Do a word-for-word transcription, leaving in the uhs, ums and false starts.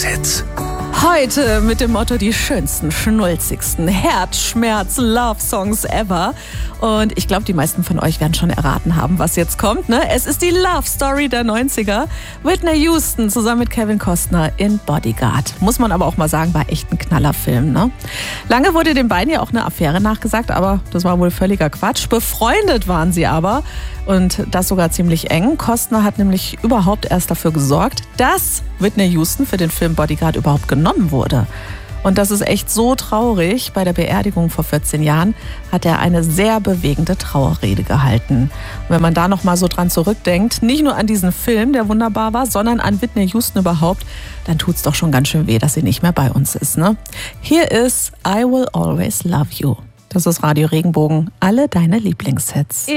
Lieblingshits. Heute mit dem Motto die schönsten, schnulzigsten Herzschmerz-Love-Songs ever. Und ich glaube, die meisten von euch werden schon erraten haben, was jetzt kommt. Ne? Es ist die Love Story der neunziger. Whitney Houston zusammen mit Kevin Costner in Bodyguard. Muss man aber auch mal sagen, war echt ein Knallerfilm. Ne? Lange wurde den beiden ja auch eine Affäre nachgesagt, aber das war wohl völliger Quatsch. Befreundet waren sie aber und das sogar ziemlich eng. Costner hat nämlich überhaupt erst dafür gesorgt, dass Whitney Houston für den Film Bodyguard überhaupt genommen wurde. Und das ist echt so traurig. Bei der Beerdigung vor vierzehn Jahren hat er eine sehr bewegende Trauerrede gehalten. Und wenn man da noch mal so dran zurückdenkt, nicht nur an diesen Film, der wunderbar war, sondern an Whitney Houston überhaupt, dann tut's doch schon ganz schön weh, dass sie nicht mehr bei uns ist. Ne? Hier ist I Will Always Love You. Das ist Radio Regenbogen, alle deine Lieblingshits.